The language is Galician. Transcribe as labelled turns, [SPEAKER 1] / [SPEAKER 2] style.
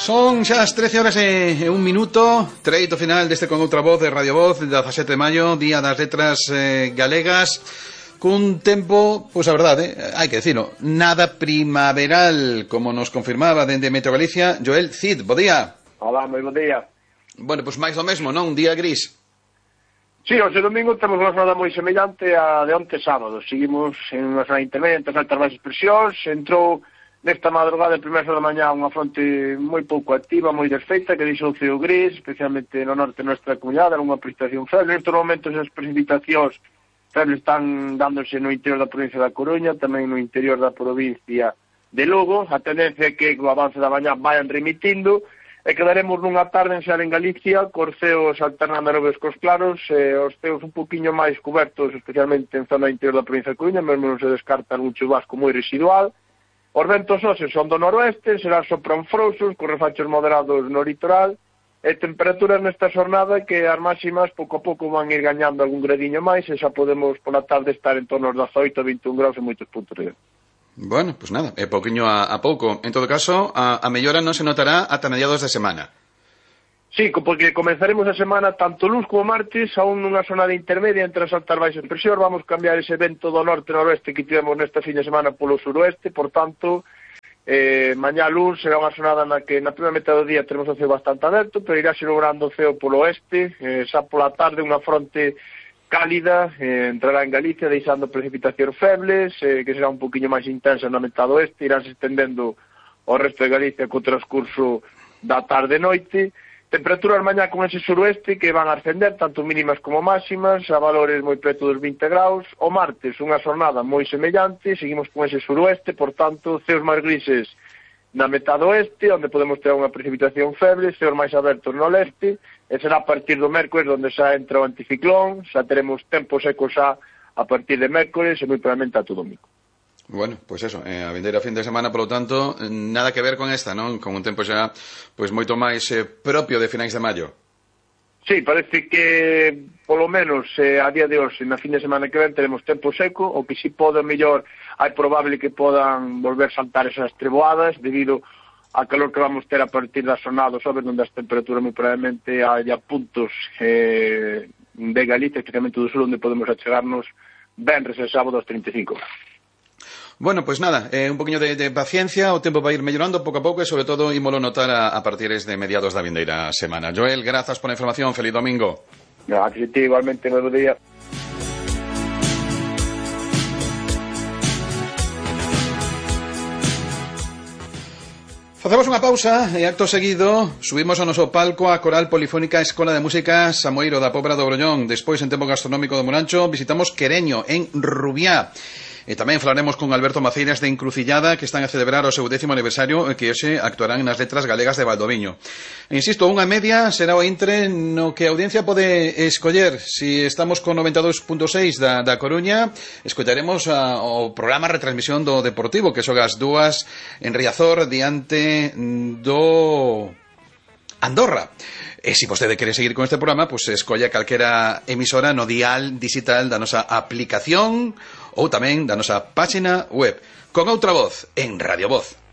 [SPEAKER 1] Son xa as 13 horas e un minuto. Treito final deste Con Outra Voz de Radio Voz, 17 de maio, Día das Letras Galegas, cun tempo, pois a verdade, hai que dicilo, nada primaveral, como nos confirmaba dende Meteo Galicia Joel Cid. Bo día.
[SPEAKER 2] Hola, moi bo día.
[SPEAKER 1] Bueno, pois máis do mesmo, non? Un día gris.
[SPEAKER 2] Sí, hoxe domingo temos unha jornada moi semellante a de onte sábado. Seguimos en unha zona intermedia entre as altas baixas presións. Entrou nesta madrugada de primeira da mañá unha fronte moi pouco activa, moi desfeita, que deixou o ceo gris, especialmente no norte da nosa comunidade, era unha precipitación feble. Nestes momentos as precipitacións febles están dándose no interior da provincia da Coruña, tamén no interior da provincia de Lugo. A tendencia é que o avance da mañá vayan remitindo, e quedaremos nunha tarde en xeral en Galicia, cos ceos alternando nubes cos claros, os ceos un poquinho máis cobertos, especialmente en zona interior da provincia de Coruña, mesmo non se descarta un chubasco moi residual. Os ventos hoxe son do noroeste, serán sopran frouxos, con refachos moderados no litoral, e temperaturas nesta xornada que as máximas pouco a pouco van ir gañando algún gradiño máis, e xa podemos pola tarde estar en torno aos 18 a 21 graus en moitos puntos de.
[SPEAKER 1] Bueno, pues nada, pouquiño a pouco. En todo caso, a mellora non se notará ata mediados de semana.
[SPEAKER 2] Sí, porque comenzaremos a semana tanto luns como martes aún nunha zona de intermedia entre as altas baixas presións. Vamos cambiar ese vento do norte-noroeste que tivemos nesta fin de semana polo suroeste, por tanto, mañá luns será unha xornada na que na primeira metade do día teremos o ceo bastante aberto, pero irá logrando o ceo polo oeste, xa pola tarde unha fronte cálida entrará en Galicia deixando precipitacións febles, que será un poquinho máis intensa na metade oeste, irán se estendendo ao resto de Galicia co transcurso da tarde e noite. Temperaturas mañá con ese suroeste que van a ascender tanto mínimas como máximas a valores moi preto dos 20 graus. O martes unha xornada moi semellante, seguimos con ese suroeste, por tanto ceos máis grises na metade oeste, onde podemos ter unha precipitación feble, ceos máis abertos no leste, e será a partir do mércores onde xa entra o anticiclón, xa teremos tempo seco xa a partir de mércores e moi probablemente a todo domingo.
[SPEAKER 1] Bueno, pois eso, a vindeira fin de semana, polo tanto, nada que ver con esta, non? Con un tempo xa pois moito máis propio de finais de maio.
[SPEAKER 2] Sí, parece que, polo menos, a día de hoxe, na fin de semana que ven, teremos tempo seco, o que si pode, mellor, hai probable que podan volver saltar esas treboadas, debido a calor que vamos ter a partir das xornadas, sobre onde as temperaturas moi probablemente hai puntos de Galicia, especialmente do sur, onde podemos achegarnos venres e sábado aos 35 graus.
[SPEAKER 1] Bueno, pues nada, un poquinho de paciencia, o tempo vai ir mellorando pouco a pouco e sobre todo ímolo notar a partires de mediados da vindeira semana. Joel, grazas por a información, feliz domingo.
[SPEAKER 2] Gracias a ti, igualmente, bo día.
[SPEAKER 1] Facemos unha pausa e acto seguido subimos ao noso palco a Coral Polifónica Escola de Música Samoiro da Pobra do Brollón. Despois, en tempo gastronómico do Morancho, visitamos Quereño, en Rubiá. E tamén falaremos con Alberto Maceiras de Encrucillada, que están a celebrar o seu 10º aniversario e que hoxe actuarán nas Letras Galegas de Valdoviño. Insisto, unha media será o intre no que a audiencia pode escoller. Si estamos con 92.6 da Coruña, escoitaremos o programa retransmisión do Deportivo, que xoga as 2 en Riazor diante do Andorra. E se vostede quere seguir con este programa, pois escolla calquera emisora no dial digital da nosa aplicación ou tamén da nosa página web. Con Outra Voz en Radio Voz.